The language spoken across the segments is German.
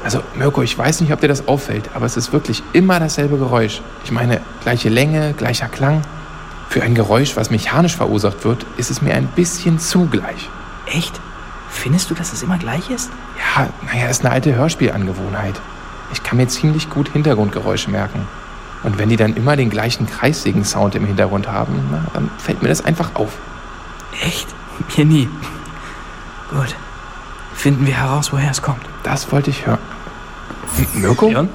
Also, Mirko, ich weiß nicht, ob dir das auffällt, aber es ist wirklich immer dasselbe Geräusch. Ich meine, gleiche Länge, gleicher Klang. Für ein Geräusch, was mechanisch verursacht wird, ist es mir ein bisschen zu gleich. Echt? Findest du, dass es immer gleich ist? Ja, ist eine alte Hörspielangewohnheit. Ich kann mir ziemlich gut Hintergrundgeräusche merken. Und wenn die dann immer den gleichen kreisigen Sound im Hintergrund haben, dann fällt mir das einfach auf. Echt? Mir nie. Gut. Finden wir heraus, woher es kommt. Das wollte ich hören. Mirko? Leon?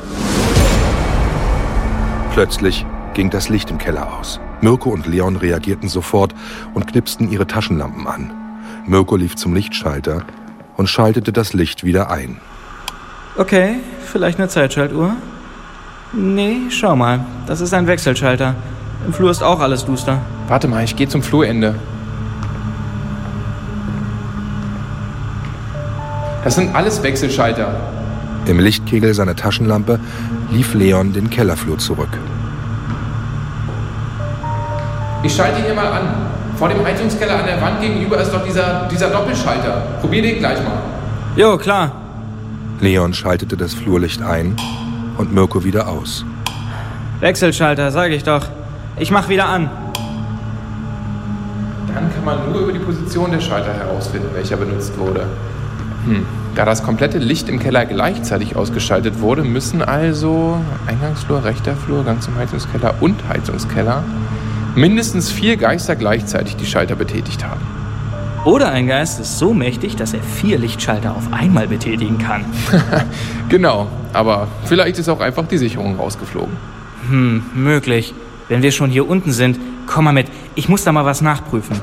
Plötzlich ging das Licht im Keller aus. Mirko und Leon reagierten sofort und knipsten ihre Taschenlampen an. Mirko lief zum Lichtschalter und schaltete das Licht wieder ein. Okay, vielleicht eine Zeitschaltuhr? Nee, schau mal, das ist ein Wechselschalter. Im Flur ist auch alles duster. Warte mal, ich gehe zum Flurende. Das sind alles Wechselschalter. Im Lichtkegel seiner Taschenlampe lief Leon den Kellerflur zurück. Ich schalte hier mal an. Vor dem Heizungskeller an der Wand gegenüber ist doch dieser Doppelschalter. Probier den gleich mal. Jo, klar. Leon schaltete das Flurlicht ein und Mirko wieder aus. Wechselschalter, sag ich doch. Ich mach wieder an. Dann kann man nur über die Position der Schalter herausfinden, welcher benutzt wurde. Da das komplette Licht im Keller gleichzeitig ausgeschaltet wurde, müssen also Eingangsflur, rechter Flur, Gang zum Heizungskeller und Heizungskeller mindestens 4 Geister gleichzeitig die Schalter betätigt haben. Oder ein Geist ist so mächtig, dass er 4 Lichtschalter auf einmal betätigen kann. Genau, aber vielleicht ist auch einfach die Sicherung rausgeflogen. Möglich. Wenn wir schon hier unten sind, komm mal mit. Ich muss da mal was nachprüfen.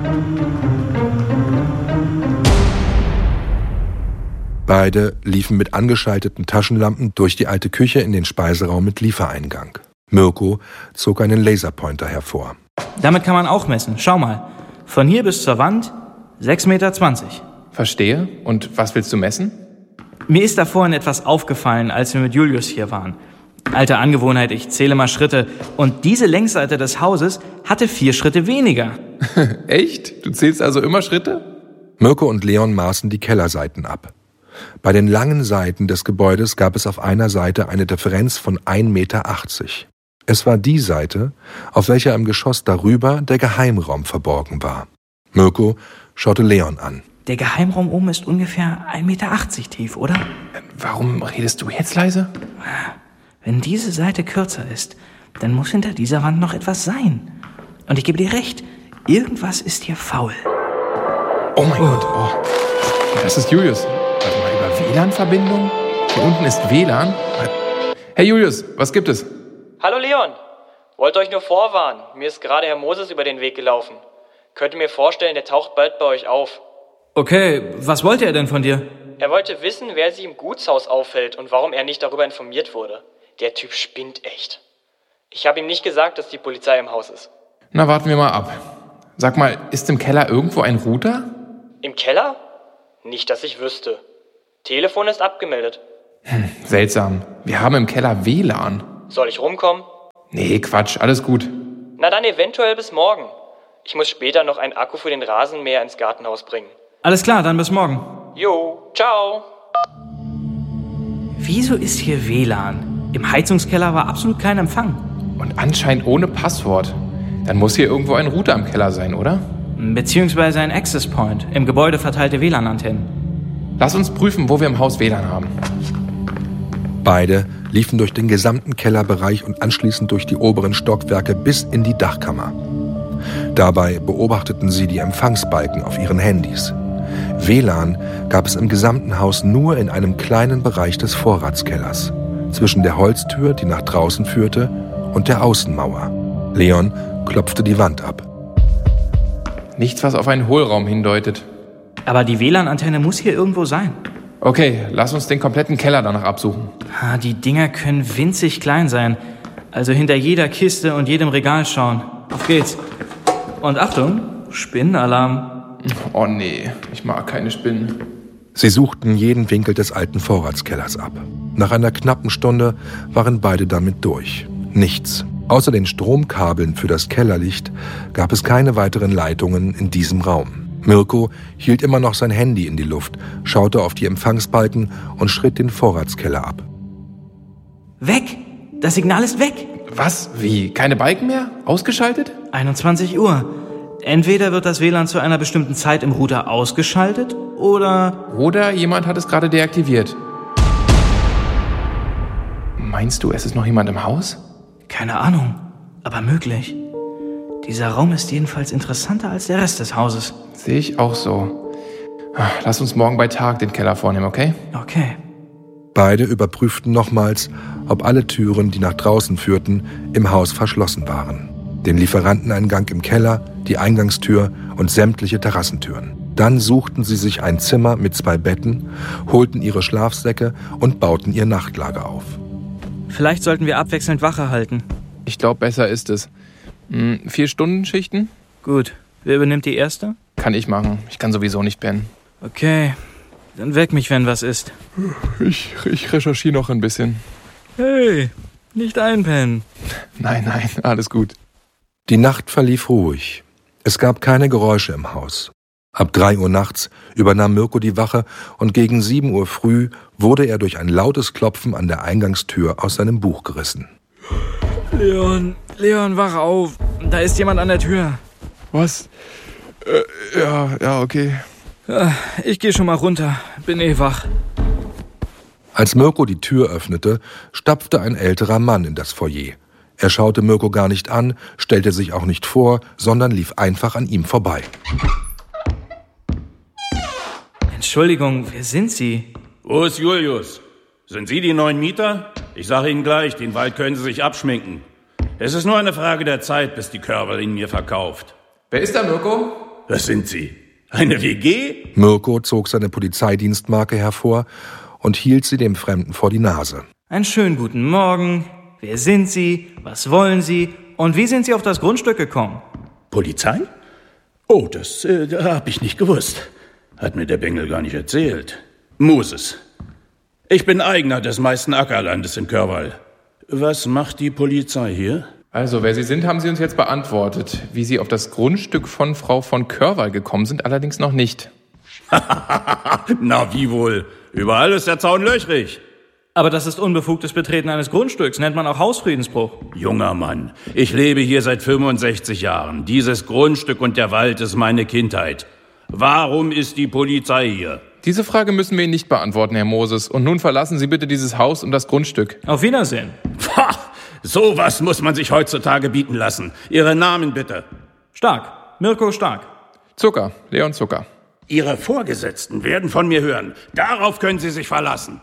Beide liefen mit angeschalteten Taschenlampen durch die alte Küche in den Speiseraum mit Liefereingang. Mirko zog einen Laserpointer hervor. Damit kann man auch messen. Schau mal. Von hier bis zur Wand 6,20 Meter. Verstehe. Und was willst du messen? Mir ist da vorhin etwas aufgefallen, als wir mit Julius hier waren. Alte Angewohnheit, ich zähle mal Schritte. Und diese Längsseite des Hauses hatte 4 Schritte weniger. Echt? Du zählst also immer Schritte? Mirko und Leon maßen die Kellerseiten ab. Bei den langen Seiten des Gebäudes gab es auf einer Seite eine Differenz von 1,80 Meter. Es war die Seite, auf welcher im Geschoss darüber der Geheimraum verborgen war. Mirko schaute Leon an. Der Geheimraum oben ist ungefähr 1,80 Meter tief, oder? Warum redest du jetzt leise? Wenn diese Seite kürzer ist, dann muss hinter dieser Wand noch etwas sein. Und ich gebe dir recht, irgendwas ist hier faul. Oh mein Gott, das ist Julius. Warte mal, über WLAN-Verbindung? Hier unten ist WLAN. Hey Julius, was gibt es? Hallo Leon, wollte euch nur vorwarnen. Mir ist gerade Herr Moses über den Weg gelaufen. Könnt ihr mir vorstellen, der taucht bald bei euch auf. Okay, was wollte er denn von dir? Er wollte wissen, wer sich im Gutshaus aufhält und warum er nicht darüber informiert wurde. Der Typ spinnt echt. Ich habe ihm nicht gesagt, dass die Polizei im Haus ist. Na, warten wir mal ab. Sag mal, ist im Keller irgendwo ein Router? Im Keller? Nicht, dass ich wüsste. Telefon ist abgemeldet. Seltsam. Wir haben im Keller WLAN. Soll ich rumkommen? Nee, Quatsch, alles gut. Na dann eventuell bis morgen. Ich muss später noch einen Akku für den Rasenmäher ins Gartenhaus bringen. Alles klar, dann bis morgen. Jo, ciao. Wieso ist hier WLAN? Im Heizungskeller war absolut kein Empfang. Und anscheinend ohne Passwort. Dann muss hier irgendwo ein Router im Keller sein, oder? Beziehungsweise ein Access Point. Im Gebäude verteilte WLAN-Antennen. Lass uns prüfen, wo wir im Haus WLAN haben. Beide liefen durch den gesamten Kellerbereich und anschließend durch die oberen Stockwerke bis in die Dachkammer. Dabei beobachteten sie die Empfangsbalken auf ihren Handys. WLAN gab es im gesamten Haus nur in einem kleinen Bereich des Vorratskellers, zwischen der Holztür, die nach draußen führte, und der Außenmauer. Leon klopfte die Wand ab. Nichts, was auf einen Hohlraum hindeutet. Aber die WLAN-Antenne muss hier irgendwo sein. Okay, lass uns den kompletten Keller danach absuchen. Die Dinger können winzig klein sein. Also hinter jeder Kiste und jedem Regal schauen. Auf geht's. Und Achtung, Spinnenalarm. Oh nee, ich mag keine Spinnen. Sie suchten jeden Winkel des alten Vorratskellers ab. Nach einer knappen Stunde waren beide damit durch. Nichts. Außer den Stromkabeln für das Kellerlicht gab es keine weiteren Leitungen in diesem Raum. Mirko hielt immer noch sein Handy in die Luft, schaute auf die Empfangsbalken und schritt den Vorratskeller ab. Weg! Das Signal ist weg! Was? Wie? Keine Balken mehr? Ausgeschaltet? 21 Uhr. Entweder wird das WLAN zu einer bestimmten Zeit im Router ausgeschaltet oder... Oder jemand hat es gerade deaktiviert. Meinst du, es ist noch jemand im Haus? Keine Ahnung, aber möglich. Dieser Raum ist jedenfalls interessanter als der Rest des Hauses. Sehe ich auch so. Lass uns morgen bei Tag den Keller vornehmen, okay? Okay. Beide überprüften nochmals, ob alle Türen, die nach draußen führten, im Haus verschlossen waren. Den Lieferanteneingang im Keller, die Eingangstür und sämtliche Terrassentüren. Dann suchten sie sich ein Zimmer mit 2 Betten, holten ihre Schlafsäcke und bauten ihr Nachtlager auf. Vielleicht sollten wir abwechselnd Wache halten. Ich glaube, besser ist es. 4-Stunden-Schichten? Gut. Wer übernimmt die erste? Kann ich machen. Ich kann sowieso nicht pennen. Okay. Dann weck mich, wenn was ist. Ich recherchiere noch ein bisschen. Hey, nicht einpennen. Nein, alles gut. Die Nacht verlief ruhig. Es gab keine Geräusche im Haus. Ab 3 Uhr nachts übernahm Mirko die Wache und gegen 7 Uhr früh wurde er durch ein lautes Klopfen an der Eingangstür aus seinem Buch gerissen. Leon, wach auf. Da ist jemand an der Tür. Was? Ja, okay. Ich gehe schon mal runter. Bin wach. Als Mirko die Tür öffnete, stapfte ein älterer Mann in das Foyer. Er schaute Mirko gar nicht an, stellte sich auch nicht vor, sondern lief einfach an ihm vorbei. Entschuldigung, wer sind Sie? Wo ist Julius? Sind Sie die neuen Mieter? Ich sage Ihnen gleich, den Wald können Sie sich abschminken. Es ist nur eine Frage der Zeit, bis die Körvel ihn mir verkauft. Wer ist da, Mirko? Was sind Sie? Eine WG? Mirko zog seine Polizeidienstmarke hervor und hielt sie dem Fremden vor die Nase. Einen schönen guten Morgen. Wer sind Sie? Was wollen Sie? Und wie sind Sie auf das Grundstück gekommen? Polizei? Oh, das hab ich nicht gewusst. Hat mir der Bengel gar nicht erzählt. Moses. Ich bin Eigner des meisten Ackerlandes in Körwall. Was macht die Polizei hier? Also, wer Sie sind, haben Sie uns jetzt beantwortet. Wie Sie auf das Grundstück von Frau von Körwall gekommen sind, allerdings noch nicht. Na, wie wohl? Überall ist der Zaun löchrig. Aber das ist unbefugtes Betreten eines Grundstücks, nennt man auch Hausfriedensbruch. Junger Mann, ich lebe hier seit 65 Jahren. Dieses Grundstück und der Wald ist meine Kindheit. Warum ist die Polizei hier? Diese Frage müssen wir Ihnen nicht beantworten, Herr Moses. Und nun verlassen Sie bitte dieses Haus und das Grundstück. Auf Wiedersehen. Pah, sowas muss man sich heutzutage bieten lassen. Ihre Namen bitte. Stark. Mirko Stark. Zucker. Leon Zucker. Ihre Vorgesetzten werden von mir hören. Darauf können Sie sich verlassen.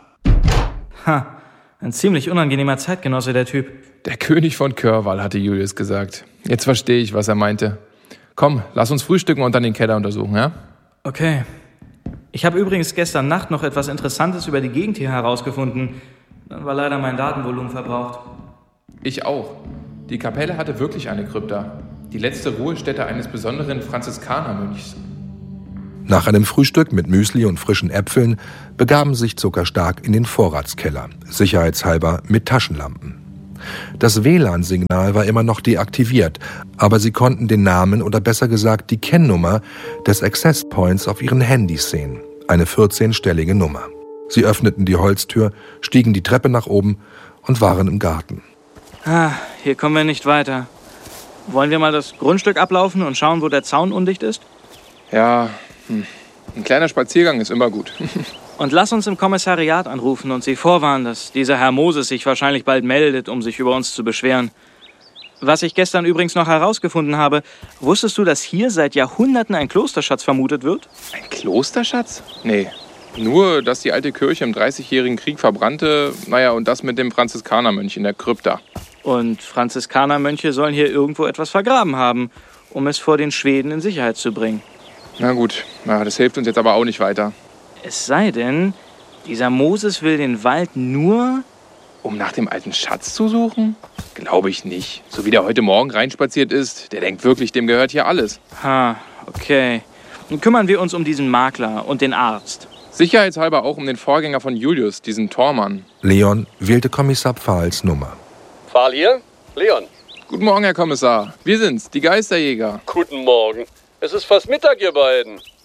Ein ziemlich unangenehmer Zeitgenosse, der Typ. Der König von Körwall, hatte Julius gesagt. Jetzt verstehe ich, was er meinte. Komm, lass uns frühstücken und dann den Keller untersuchen, ja? Okay. Ich habe übrigens gestern Nacht noch etwas Interessantes über die Gegend hier herausgefunden. Dann war leider mein Datenvolumen verbraucht. Ich auch. Die Kapelle hatte wirklich eine Krypta. Die letzte Ruhestätte eines besonderen Franziskanermönchs. Nach einem Frühstück mit Müsli und frischen Äpfeln begaben sich Zuckerstark in den Vorratskeller, sicherheitshalber mit Taschenlampen. Das WLAN-Signal war immer noch deaktiviert, aber sie konnten den Namen oder besser gesagt die Kennnummer des Access Points auf ihren Handys sehen, eine 14-stellige Nummer. Sie öffneten die Holztür, stiegen die Treppe nach oben und waren im Garten. Hier kommen wir nicht weiter. Wollen wir mal das Grundstück ablaufen und schauen, wo der Zaun undicht ist? Ja, ein kleiner Spaziergang ist immer gut. Und lass uns im Kommissariat anrufen und sie vorwarnen, dass dieser Herr Moses sich wahrscheinlich bald meldet, um sich über uns zu beschweren. Was ich gestern übrigens noch herausgefunden habe, wusstest du, dass hier seit Jahrhunderten ein Klosterschatz vermutet wird? Ein Klosterschatz? Nee. Nur, dass die alte Kirche im 30-jährigen Krieg verbrannte, und das mit dem Franziskanermönch in der Krypta. Und Franziskanermönche sollen hier irgendwo etwas vergraben haben, um es vor den Schweden in Sicherheit zu bringen. Na gut, das hilft uns jetzt aber auch nicht weiter. Es sei denn, dieser Moses will den Wald nur... Um nach dem alten Schatz zu suchen? Glaube ich nicht. So wie der heute Morgen reinspaziert ist, der denkt wirklich, dem gehört hier alles. Okay. Dann kümmern wir uns um diesen Makler und den Arzt. Sicherheitshalber auch um den Vorgänger von Julius, diesen Tormann. Leon wählte Kommissar Pfahls Nummer. Pfahl hier? Leon. Guten Morgen, Herr Kommissar. Wir sind's, die Geisterjäger. Guten Morgen. Es ist fast Mittag, ihr beiden.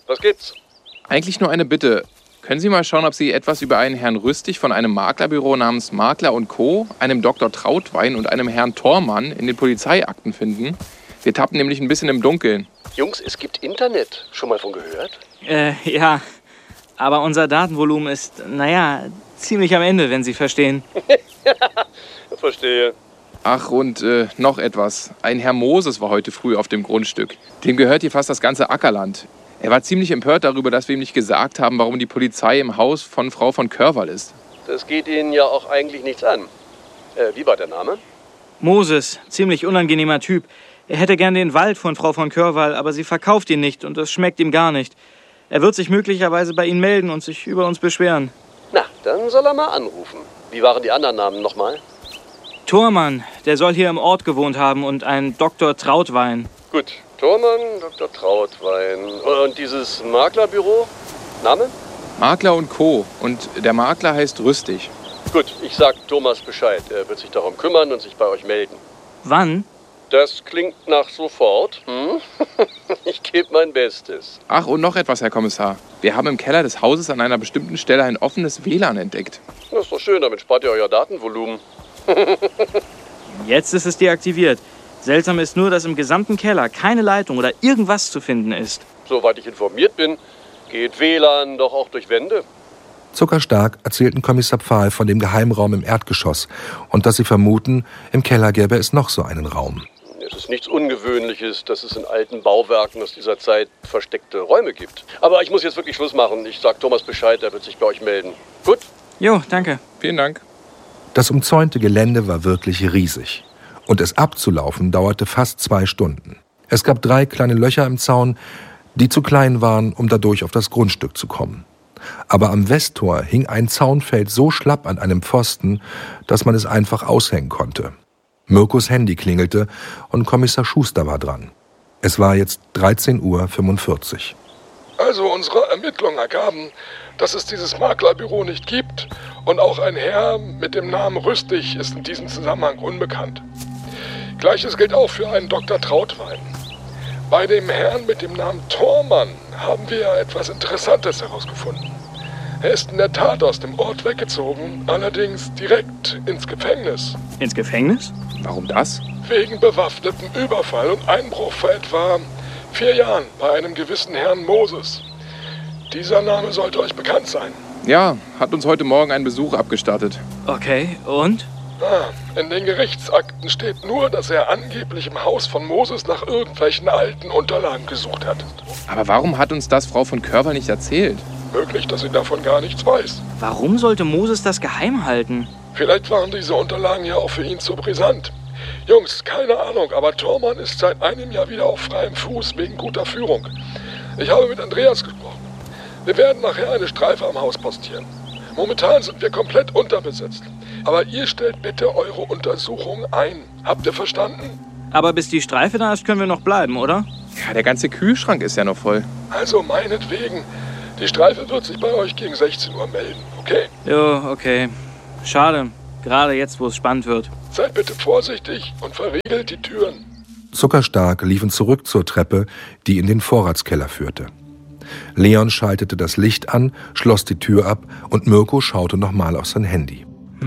Was gibt's? Eigentlich nur eine Bitte. Können Sie mal schauen, ob Sie etwas über einen Herrn Rüstig von einem Maklerbüro namens Makler & Co., einem Dr. Trautwein und einem Herrn Thormann in den Polizeiakten finden? Wir tappen nämlich ein bisschen im Dunkeln. Jungs, es gibt Internet. Schon mal von gehört? Ja. Aber unser Datenvolumen ist, ziemlich am Ende, wenn Sie verstehen. Verstehe. Ach, und noch etwas. Ein Herr Moses war heute früh auf dem Grundstück. Dem gehört hier fast das ganze Ackerland. Er war ziemlich empört darüber, dass wir ihm nicht gesagt haben, warum die Polizei im Haus von Frau von Körwall ist. Das geht Ihnen ja auch eigentlich nichts an. Wie war der Name? Moses, ziemlich unangenehmer Typ. Er hätte gern den Wald von Frau von Körwall, aber sie verkauft ihn nicht und das schmeckt ihm gar nicht. Er wird sich möglicherweise bei Ihnen melden und sich über uns beschweren. Na, dann soll er mal anrufen. Wie waren die anderen Namen nochmal? Thormann, der soll hier im Ort gewohnt haben, und ein Dr. Trautwein. Gut, Thormann, Dr. Trautwein. Und dieses Maklerbüro? Name? Makler & Co. Und der Makler heißt Rüstig. Gut, ich sag Thomas Bescheid. Er wird sich darum kümmern und sich bei euch melden. Wann? Das klingt nach sofort. Ich gebe mein Bestes. Ach, und noch etwas, Herr Kommissar. Wir haben im Keller des Hauses an einer bestimmten Stelle ein offenes WLAN entdeckt. Das ist doch schön, damit spart ihr euer Datenvolumen. Jetzt ist es deaktiviert. Seltsam ist nur, dass im gesamten Keller keine Leitung oder irgendwas zu finden ist. Soweit ich informiert bin, geht WLAN doch auch durch Wände. Zuckerstark erzählten Kommissar Pfahl von dem Geheimraum im Erdgeschoss und dass sie vermuten, im Keller gäbe es noch so einen Raum. Es ist nichts Ungewöhnliches, dass es in alten Bauwerken aus dieser Zeit versteckte Räume gibt. Aber ich muss jetzt wirklich Schluss machen. Ich sag Thomas Bescheid, er wird sich bei euch melden. Gut? Jo, danke. Vielen Dank. Das umzäunte Gelände war wirklich riesig. Und es abzulaufen dauerte fast 2 Stunden. Es gab 3 kleine Löcher im Zaun, die zu klein waren, um dadurch auf das Grundstück zu kommen. Aber am Westtor hing ein Zaunfeld so schlapp an einem Pfosten, dass man es einfach aushängen konnte. Mirkos Handy klingelte und Kommissar Schuster war dran. Es war jetzt 13:45 Uhr. Also unsere Ermittlungen ergaben, dass es dieses Maklerbüro nicht gibt und auch ein Herr mit dem Namen Rüstig ist in diesem Zusammenhang unbekannt. Gleiches gilt auch für einen Dr. Trautwein. Bei dem Herrn mit dem Namen Thormann haben wir etwas Interessantes herausgefunden. Er ist in der Tat aus dem Ort weggezogen, allerdings direkt ins Gefängnis. Ins Gefängnis? Warum das? Wegen bewaffnetem Überfall und Einbruch vor etwa 4 Jahren bei einem gewissen Herrn Moses. Dieser Name sollte euch bekannt sein. Ja, hat uns heute Morgen einen Besuch abgestattet. Okay, und? In den Gerichtsakten steht nur, dass er angeblich im Haus von Moses nach irgendwelchen alten Unterlagen gesucht hat. Aber warum hat uns das Frau von Körwall nicht erzählt? Möglich, dass sie davon gar nichts weiß. Warum sollte Moses das geheim halten? Vielleicht waren diese Unterlagen ja auch für ihn zu brisant. Jungs, keine Ahnung, aber Thormann ist seit einem Jahr wieder auf freiem Fuß wegen guter Führung. Ich habe mit Andreas gesprochen. Wir werden nachher eine Streife am Haus postieren. Momentan sind wir komplett unterbesetzt. Aber ihr stellt bitte eure Untersuchung ein. Habt ihr verstanden? Aber bis die Streife da ist, können wir noch bleiben, oder? Ja, der ganze Kühlschrank ist ja noch voll. Also meinetwegen. Die Streife wird sich bei euch gegen 16 Uhr melden, okay? Jo, okay. Schade. Gerade jetzt, wo es spannend wird. Seid bitte vorsichtig und verriegelt die Türen. Zuckerstark liefen zurück zur Treppe, die in den Vorratskeller führte. Leon schaltete das Licht an, schloss die Tür ab und Mirko schaute nochmal auf sein Handy.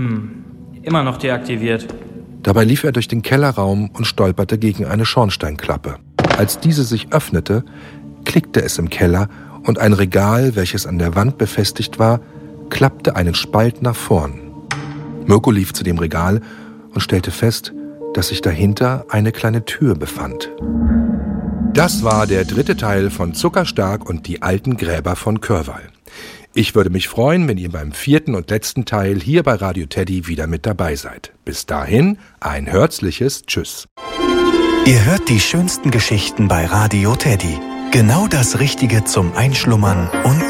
Immer noch deaktiviert. Dabei lief er durch den Kellerraum und stolperte gegen eine Schornsteinklappe. Als diese sich öffnete, klickte es im Keller und ein Regal, welches an der Wand befestigt war, klappte einen Spalt nach vorn. Mirko lief zu dem Regal und stellte fest, dass sich dahinter eine kleine Tür befand. Das war der 3. Teil von Zuckerstark und die alten Gräber von Körwall. Ich würde mich freuen, wenn ihr beim 4. und letzten Teil hier bei Radio Teddy wieder mit dabei seid. Bis dahin, ein herzliches Tschüss. Ihr hört die schönsten Geschichten bei Radio Teddy. Genau das Richtige zum Einschlummern und